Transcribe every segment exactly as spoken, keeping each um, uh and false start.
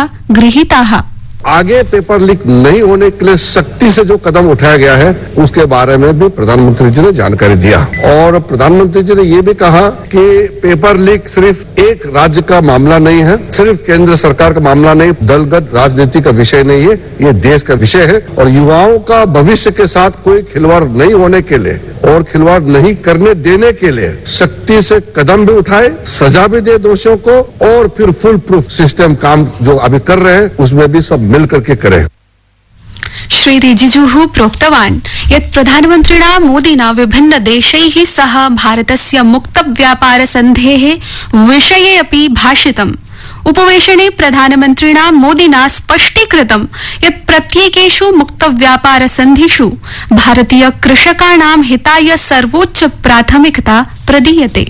गृहीताः। आगे paper leak नहीं होने के लिए सख्ती से जो कदम उठाया गया है उसके बारे में भी प्रधानमंत्री जी ने जानकारी दिया और प्रधानमंत्री जी ने ये भी कहा कि पेपर लीक सिर्फ एक राज्य का मामला नहीं है, सिर्फ केंद्र सरकार का मामला नहीं, दलगत राजनीति का विषय नहीं है, ये देश का विषय है और युवाओं का भविष्य के साथ कोई खिलवाड़ नहीं होने के लिए और खिलवाड़ नहीं करने देने के लिए सख्ती से कदम भी उठाए, सजा भी दे दोषियों को और फिर फुल प्रूफ सिस्टम काम जो अभी कर रहे हैं उसमें भी सब मिल करके करें। श्री रिजिजुः प्रोक्तवान् यत् प्रधानमन्त्रिणा मोदिना विभिन्न देशैः सह भारतस्य मुक्तव्यापारसन्धेः विषये अपि भाषितम्। उपवेशने प्रधानमन्त्रिणा मोदिना स्पष्टीकृतं यत् प्रत्येकेषु मुक्तव्यापारसन्धिषु भारतीय कृषकाणां हिताय सर्वोच्च प्राथमिकता प्रदीयते।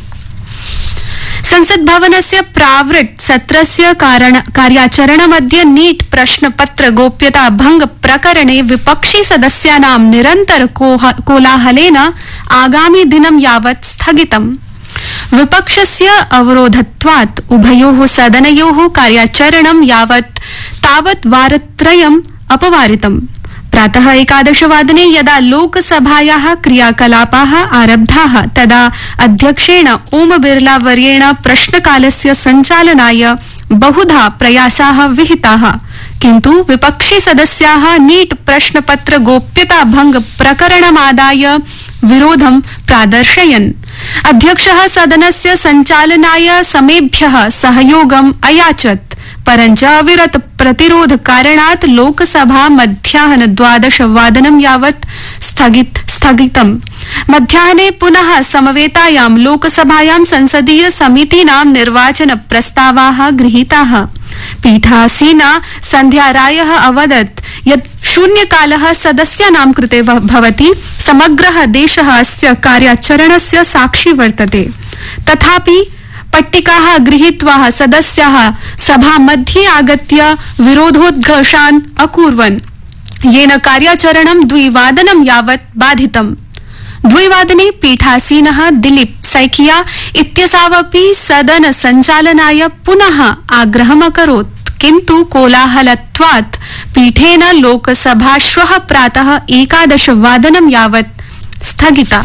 संसद भवनस्य प्रावृट् सत्रस्य कार्याचरणमध्ये नीट प्रश्नपत्र गोप्यता भंग प्रकरणे विपक्षी सदस्यानां निरन्तर कोलाहलेन आगामि दिनं यावत् स्थगितम्। विपक्षस्य अवरोधत्वात् उभयोः सदनयोः कार्याचरणं यावत् तावत् वारत्रयम् अपवारितम्। प्रातः एकादशवादने यदा लोकसभायाः क्रियाकलापाः आरब्धाः तदा अध्यक्षेण ओम बिरला वर्येण प्रश्नकालस्य सञ्चालनाय बहुधा प्रयासाः विहिताः, किन्तु विपक्षी सदस्याः नीट प्रश्नपत्र गोप्यता भंग प्रकरणमादाय विरोधं प्रादर्शयन्। अध्यक्षः सदनस्य सञ्चालनाय समेभ्यः सहयोगम् अयाचत्, परञ्च अविरत प्रतिरोध कारणात् लोकसभा मध्याह्न द्वादश वादनं यावत् स्थगित स्थगितम्। मध्याह्ने पुनः समवेतायां लोकसभायां संसदीय समितीनां निर्वाचन प्रस्तावाः गृहीताः। पीठासीना सन्ध्या रायः अवदत् यत् शून्यकालः सदस्यानां कृते भवति, समग्रः देशः अस्य कार्याचरणस्य साक्षी वर्तते। तथापि पट्टिकाः गृहीत्वा सदस्याः सभा मध्ये आगत्य विरोधोद्घोषान् अकुर्वन्, येन कार्याचरणं द्विवादनं यावत् बाधितम्। द्विवादने पीठासीनः दिलीप सैकिया इत्यसावपि सदन सञ्चालनाय पुनः आग्रहम् अकरोत्, किन्तु कोलाहलत्वात् पीठेन लोकसभा श्वः प्रातः एकादश वादनं यावत् स्थगिता।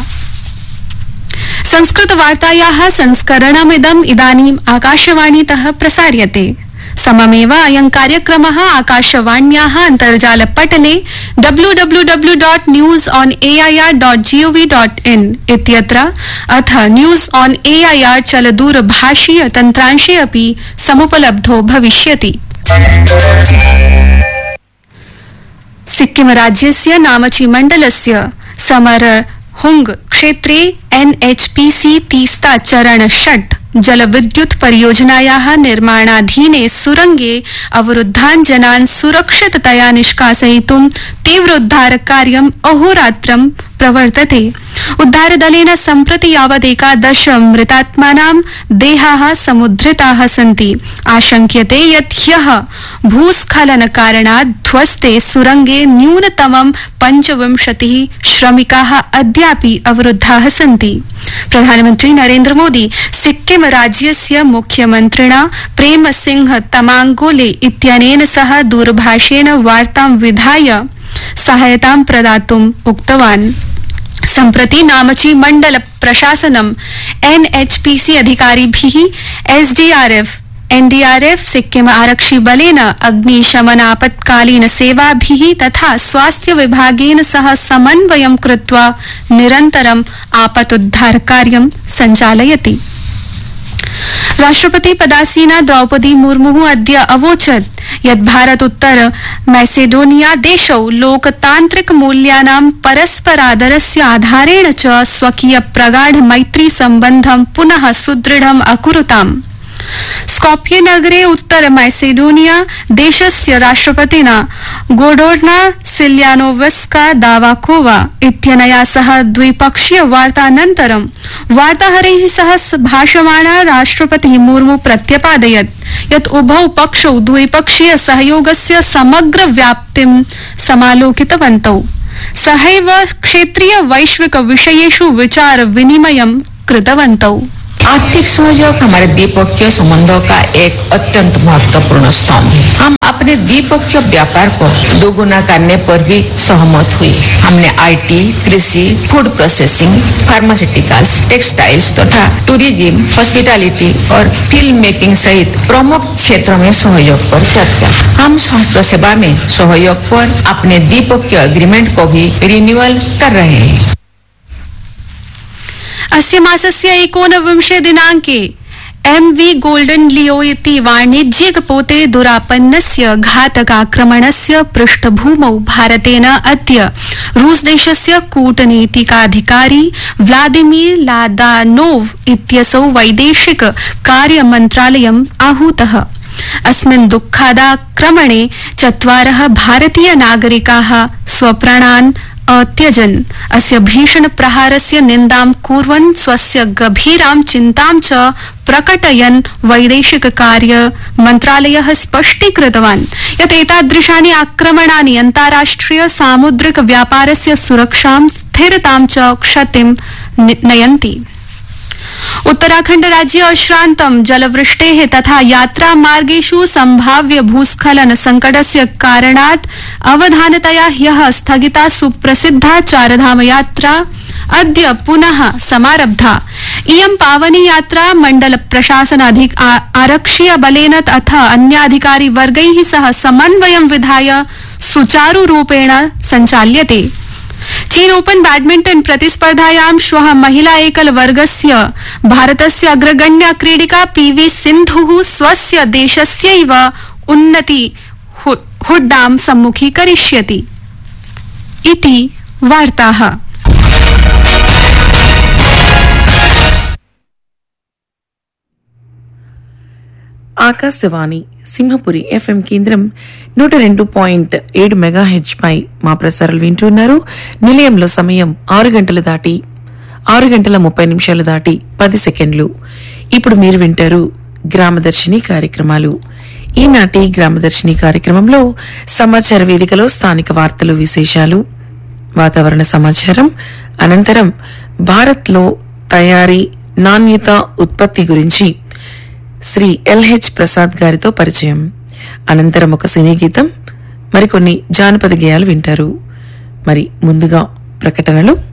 संस्कृत वार्तायाः संस्करणमिदम् इदानीम् आकाशवाणीतः प्रसार्यते। सममेव अयं कार्यक्रमः आकाशवाण्याः अन्तर्जालपटले W W W dot news on A I R dot G O V dot in इत्यत्र अथ news on A I R चलदूरभाषीय तन्त्रांशे अपि समुपलब्धो भविष्यति। सिक्किम राज्यस्य नामची मण्डलस्य समर हुंग क्षेत्रे N H P C Teesta चरण षट् जलविद्युत परियोजनायाः निर्माणाधीने सुरंगे अवरुद्धान् जनान् सुरक्षिततया निष्कासयितुं तीव्रोद्धार कार्यम् अहोरात्रं प्रवर्तते। उद्धारदलेन सम्प्रति यावत् एकादश मृतात्मानां देहाः समुद्धृताः सन्ति। आशंक्यते यत् ह्यः भूस्खलन कारणात् ध्वस्ते सुरंगे न्यूनतमं पञ्चविंशतिः श्रमिकाः अद्यापि अवरुद्धाः सन्ति। प्रधानमन्त्री नरेन्द्र मोदी सिक्किम राज्यस्य मुख्यमन्त्रिणा प्रेम सिंह तमांगोले इत्यनेन सह दूरभाषेण वार्तां विधाय सहायतां प्रदातुम् उक्तवान्। सम्प्रति नामची मण्डल प्रशासनम् N H P C अधिकारिभिः S D R F N D R F Sikkim आरक्षि बलेन अग्निशमनापत्कालीन सेवाभिः तथा स्वास्थ्य विभागेन सह समन्वयं कृत्वा निरन्तरम् आपतोद्धार कार्यं सञ्चालयति। राष्ट्रपति पदासीना द्रौपदी मुर्मु अद्य अवोचत् यत् भारत उत्तर मैसेडोनिया देशौ लोकतान्त्रिक मूल्यानां परस्परादरस्य आधारेण च स्वकीय प्रगाढ मैत्री सम्बन्धं पुनः सुदृढम् अकुरुताम्। स्कॉप्ये नगरे उत्तर मैसेडोनिया देशस्य राष्ट्रपतिना गोडोर्ना सिल्यानोवस्का दावाकोवा इत्यनया सह द्विपक्षीय वार्तानन्तरं वार्ताहरैः सह भाषमाणा राष्ट्रपतिः मुर्मु प्रत्यपादयत् यत् उभौ पक्षौ द्विपक्षीय सहयोगस्य समग्र व्याप्तिं समालोकितवन्तौ। सहैव क्षेत्रीय वैश्विक विषयेषु विचार विनिमयं कृतवन्तौ। आर्थिक सहयोग हमारे द्विपक्षीय संबंधों का एक अत्यंत महत्वपूर्ण स्तंभ है। हम अपने द्विपक्षीय व्यापार को दोगुना करने पर भी सहमत हुई। हमने आईटी, कृषि, फूड प्रोसेसिंग, फार्मास्यूटिकल्स, टेक्सटाइल्स तथा टूरिज्म, हॉस्पिटैलिटी और फिल्म मेकिंग सहित प्रमुख क्षेत्रों में सहयोग पर चर्चा। हम स्वास्थ्य सेवा में सहयोग पर अपने द्विपक्षीय एग्रीमेंट को भी रिन्यूअल कर रहे हैं। अस्य मासस्य एकोनविंशे दिनाङ्के एम वी गोल्डन लियो इति वाणिज्यिक पोते दुरापन्नस्य घातकाक्रमणस्य पृष्ठभूमौ भारतेन अद्य रूस देशस्य कूटनीतिकाधिकारी व्लादिमीर लादानोव इत्यसौ वैदेशिक कार्य मन्त्रालयम् आहूतः। अस्मिन् दुःखादाक्रमणे चत्वारः भारतीय नागरिकाः स्वप्राणान् अत्यजन्। अस्य भीषण प्रहारस्य निन्दां कुर्वन् स्वस्य गभीरां चिन्तां च प्रकटयन् वैदेशिक कार्य मन्त्रालयः स्पष्टीकृतवान् यत् एतादृशानि आक्रमणानि अन्ताराष्ट्रिय सामुद्रिक व्यापारस्य सुरक्षां स्थिरतां च क्षतिं नयन्ति। उत्तराखण्ड राज्ये अश्रान्तं जलवृष्टेः तथा यात्रामार्गेषु सम्भाव्य भूस्खलन संकटस्य कारणात् अवधानतया ह्यः स्थगिता सुप्रसिद्धा चारधाम यात्रा अद्य पुनः समारब्धा। इयं पावनी यात्रा मण्डल प्रशासन आरक्षीय बलेन तथा अन्याधिकारी वर्गैः सह समन्वयं विधाय सुचारुरूपेण सञ्चाल्यते। चीन ओपन बैडमिंटन प्रतिस्पर्धायां श्वः महिला एकल वर्गस्य भारतस्य अग्रगण्या क्रीडिका पीवी सिन्धुः स्वस्य देशस्यैव उन्नति हुड्डां सम्मुखीकरिष्यति इति वार्ताः। ఆకాశవాణి సింహపురి ఎఫ్ఎం కేంద్రం నూట రెండు పాయింట్ ఏడు మెగాహెచ్ పై మా ప్రసారాలు వింటున్నారు. నిలయంలో సమయం ఆరు గంటలు దాటి ఆరు గంటల ముప్పై నిమిషాలు దాటి పది సెకండ్లు. ఇప్పుడు మీరు వింటారు గ్రామదర్శిని కార్యక్రమాలు. ఈనాటి గ్రామదర్శిని కార్యక్రమంలో సమాచార వేదికలో స్థానిక వార్తలు, విశేషాలు, వాతావరణ సమాచారం, అనంతరం భారత్లో తయారీ, నాణ్యత, ఉత్పత్తి గురించి శ్రీ ఎల్హెచ్ ప్రసాద్ గారితో పరిచయం, అనంతరం ఒక సినీ గీతం, మరికొన్ని జానపద గేయాలు వింటారు. మరి ముందుగా ప్రకటనలు.